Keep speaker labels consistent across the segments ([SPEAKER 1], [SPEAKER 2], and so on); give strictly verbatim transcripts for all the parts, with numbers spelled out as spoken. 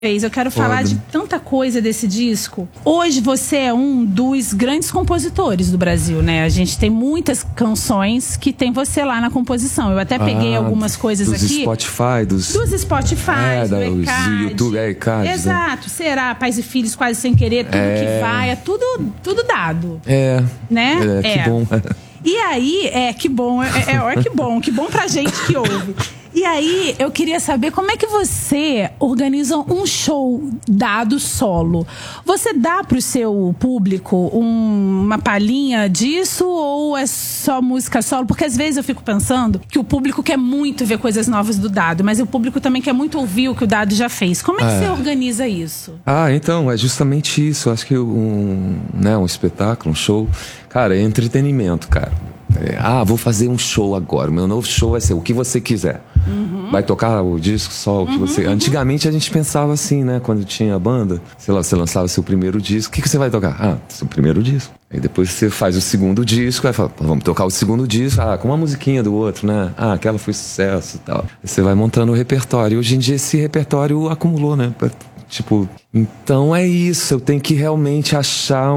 [SPEAKER 1] Eu quero falar
[SPEAKER 2] Foda.
[SPEAKER 1] de tanta coisa desse disco. Hoje você é um dos grandes compositores do Brasil, né? A gente tem muitas canções que tem você lá na composição. Eu até peguei
[SPEAKER 2] Ah,
[SPEAKER 1] algumas coisas
[SPEAKER 2] dos
[SPEAKER 1] aqui.
[SPEAKER 2] Spotify, dos...
[SPEAKER 1] Dos Spotify,
[SPEAKER 2] É,
[SPEAKER 1] do
[SPEAKER 2] da- os
[SPEAKER 1] ECAD.
[SPEAKER 2] do YouTube, é, ECAD, né?
[SPEAKER 1] Exato. Será, Pais e Filhos, Quase Sem Querer, tudo
[SPEAKER 2] É.
[SPEAKER 1] que vai, é tudo, tudo dado.
[SPEAKER 2] É,
[SPEAKER 1] Né?
[SPEAKER 2] é,
[SPEAKER 1] É.
[SPEAKER 2] que bom.
[SPEAKER 1] E aí, é, que bom, é, é, é que bom, que bom pra gente que ouve. E aí, eu queria saber como é que você organiza um show dado solo. Você dá pro seu público um- uma palhinha disso ou é só música solo? Porque às vezes eu fico pensando que o público quer muito ver coisas novas do Dado, mas o público também quer muito ouvir o que o Dado já fez. Como é que
[SPEAKER 2] É.
[SPEAKER 1] você organiza isso?
[SPEAKER 2] Ah, então, é justamente isso. Eu acho que um, né, um espetáculo, um show, cara, é entretenimento, cara. É, ah, vou fazer um show agora. Meu novo show vai ser o que você quiser.
[SPEAKER 1] Uhum.
[SPEAKER 2] Vai tocar o disco só o que você... Antigamente a gente pensava assim, né? Quando tinha banda, sei lá, você lançava seu primeiro disco. O que, que você vai tocar? Ah, seu primeiro disco. Aí depois você faz o segundo disco, aí fala, pô, vamos tocar o segundo disco. Ah, com uma musiquinha do outro, né? Ah, aquela foi sucesso e tal. Aí você vai montando o repertório. E hoje em dia esse repertório acumulou, né? Tipo, então é isso. Eu tenho que realmente achar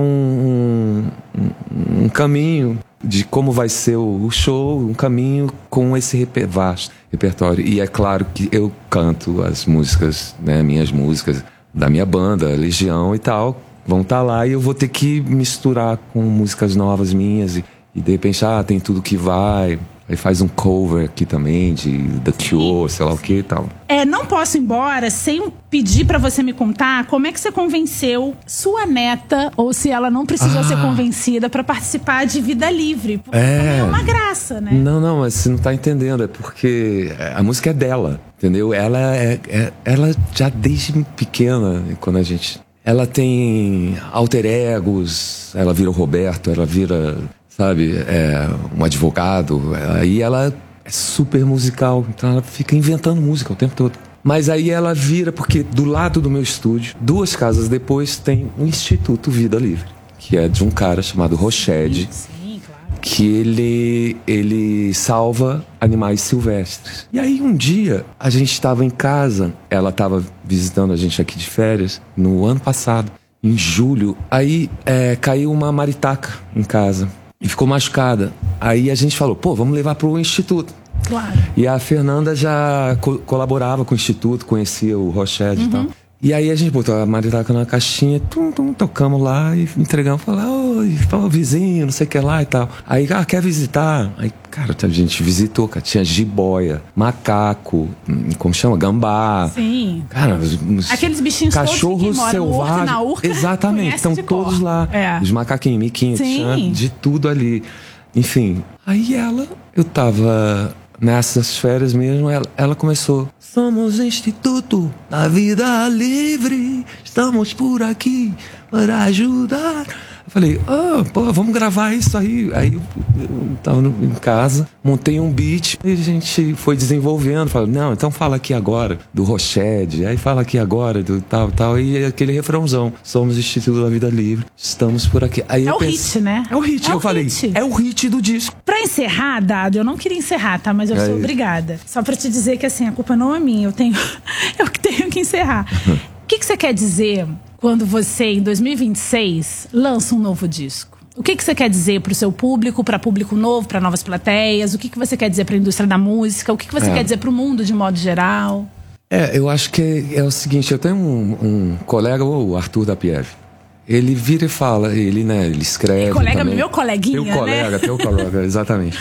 [SPEAKER 2] um, um, um caminho de como vai ser o show, um caminho com esse reper- vasto repertório. E é claro que eu canto as músicas, né, minhas músicas da minha banda, Legião e tal, vão estar lá e eu vou ter que misturar com músicas novas minhas e, e de repente, ah, tem Tudo Que Vai, aí faz um cover aqui também de The Cure, sei lá o que e tal.
[SPEAKER 1] É, não posso ir embora sem pedir pra você me contar como é que você convenceu sua neta, ou se ela não precisou
[SPEAKER 2] Ah.
[SPEAKER 1] ser convencida, pra participar de Vida Livre. Porque
[SPEAKER 2] É.
[SPEAKER 1] também é uma graça, né?
[SPEAKER 2] Não, não, mas você não tá entendendo. É porque a música é dela, entendeu? Ela é, é- ela já desde pequena, quando a gente... Ela tem alter egos, ela vira o Roberto, ela vira, sabe, é, um advogado. Aí ela é super musical, então ela fica inventando música o tempo todo. Mas aí ela vira, porque do lado do meu estúdio, duas casas depois, tem um Instituto Vida Livre, que é de um cara chamado Roched,
[SPEAKER 1] Sim, claro.
[SPEAKER 2] que ele, ele salva animais silvestres. E aí um dia a gente estava em casa, ela estava visitando a gente aqui de férias no ano passado, em julho. Aí é, caiu uma maritaca em casa e ficou machucada. Aí a gente falou, pô, vamos levar pro instituto.
[SPEAKER 1] Claro.
[SPEAKER 2] E a Fernanda já co- colaborava com o instituto, conhecia o Roched e tal. E aí a gente botou a maritaca na caixinha, tum, tum, tocamos lá e entregamos. Falamos, oi, fala, vizinho, não sei o que lá e tal. Aí, ah, quer visitar? Aí, cara, a gente visitou, cara. Tinha jiboia, macaco, hum, como chama? Gambá.
[SPEAKER 1] Sim.
[SPEAKER 2] Cara, uns- uns
[SPEAKER 1] Aqueles bichinhos todos
[SPEAKER 2] cachorros
[SPEAKER 1] que moram no horto e
[SPEAKER 2] selvagens.
[SPEAKER 1] na urca,
[SPEAKER 2] Exatamente,
[SPEAKER 1] conhece
[SPEAKER 2] estão
[SPEAKER 1] de
[SPEAKER 2] todos
[SPEAKER 1] cor.
[SPEAKER 2] lá.
[SPEAKER 1] É.
[SPEAKER 2] Os macaquinhos, miquinhos,
[SPEAKER 1] Sim.
[SPEAKER 2] tinha de tudo ali. Enfim, aí ela, eu tava nessas férias mesmo, ela, ela começou. Somos Instituto da Vida Livre, estamos por aqui para ajudar. Eu falei, ah, pô, vamos gravar isso aí. Aí eu, eu tava no- em casa, montei um beat e a gente foi desenvolvendo. Falei, não, então fala aqui agora do Roched, aí fala aqui agora do tal, tal. E aquele refrãozão, somos Instituto da Vida Livre, estamos por aqui. Aí
[SPEAKER 1] É
[SPEAKER 2] eu
[SPEAKER 1] o
[SPEAKER 2] pensei,
[SPEAKER 1] hit, né?
[SPEAKER 2] É o hit,
[SPEAKER 1] É
[SPEAKER 2] eu
[SPEAKER 1] o
[SPEAKER 2] falei,
[SPEAKER 1] hit.
[SPEAKER 2] é o hit do disco.
[SPEAKER 1] Pra encerrar, Dado, eu não queria encerrar, tá? Mas eu
[SPEAKER 2] É
[SPEAKER 1] sou
[SPEAKER 2] isso.
[SPEAKER 1] obrigada. Só pra te dizer que, assim, a culpa não é minha. Eu tenho, eu que tenho que encerrar. O que, que você quer dizer quando você, em dois mil e vinte e seis, lança um novo disco? O que, que você quer dizer pro seu público, pra público novo, pra novas plateias? O que, que você quer dizer pra indústria da música? O que, que você
[SPEAKER 2] É.
[SPEAKER 1] quer dizer pro mundo de modo geral?
[SPEAKER 2] É, eu acho que é, é o seguinte, eu tenho um, um colega, o Arthur da Pieve. Ele vira e fala, ele, né, ele escreve
[SPEAKER 1] Colega,
[SPEAKER 2] também.
[SPEAKER 1] meu coleguinha,
[SPEAKER 2] Teu colega,
[SPEAKER 1] né?
[SPEAKER 2] teu colega, exatamente.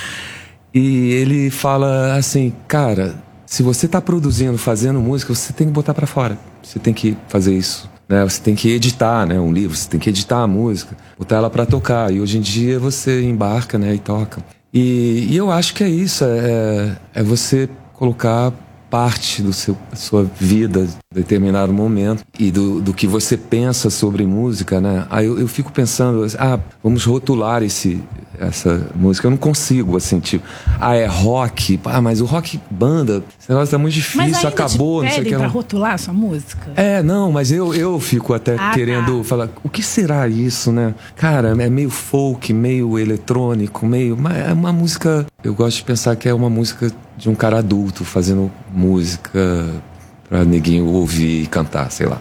[SPEAKER 2] E ele fala assim, cara, se você tá produzindo, fazendo música, você tem que botar pra fora. Você tem que fazer isso, né? Você tem que editar, né, um livro, você tem que editar a música, botar ela pra tocar. E hoje em dia você embarca, né, e toca. E, e eu acho que é isso, é, é você colocar parte do seu, da sua vida em determinado momento e do, do que você pensa sobre música, né? Aí eu, eu fico pensando, ah, vamos rotular esse, essa música. Eu não consigo, assim, tipo, ah, é rock, ah, mas o rock banda, esse negócio tá muito difícil,
[SPEAKER 1] Mas ainda
[SPEAKER 2] acabou,
[SPEAKER 1] te
[SPEAKER 2] não sei o
[SPEAKER 1] pedem
[SPEAKER 2] que.
[SPEAKER 1] pra
[SPEAKER 2] lá.
[SPEAKER 1] rotular a sua música?
[SPEAKER 2] É, não, mas eu, eu fico até
[SPEAKER 1] Ah,
[SPEAKER 2] querendo
[SPEAKER 1] tá.
[SPEAKER 2] falar, o que será isso, né? Cara, é meio folk, meio eletrônico, meio... mas é uma música... Eu gosto de pensar que é uma música de um cara adulto fazendo música pra neguinho ouvir e cantar, sei lá.